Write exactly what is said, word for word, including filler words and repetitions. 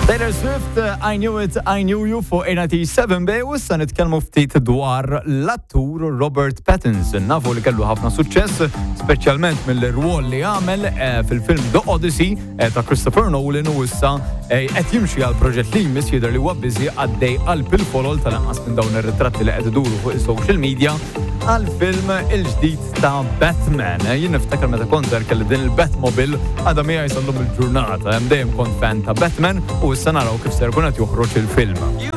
Taylor Swift, I Knew It, I Knew You fuq A ninety-seven B u issa nitkellmu ftit dwar l-attur Robert Pattinson. Nafu li kellu ħafna suċċess, speċjalment mill-rwol li għamel fil-film The Odyssey ta' Christopher Nolan u issa qed jimxi għal proġett li jmiss jidher li huwa biżi għaddej qalb il-folol tal-anqas minn dawn ir-ritratti li qed iduru fuq is-social media għal-film il-ġdid ta' Batman. Jien niftakar meta kont kelli din il-Batmobile għadha miegħi sallum il-ġurnata. Hemm dejjem kont fan ta' Batman u issa naraw kif ser kun qed joħroġ il-film.